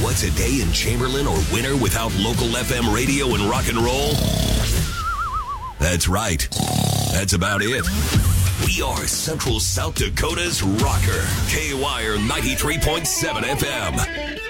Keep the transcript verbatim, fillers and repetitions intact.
What's a day in Chamberlain or Winter without local F M radio and rock and roll? That's right. That's about it. We are Central South Dakota's rocker. K Y R ninety-three point seven F M.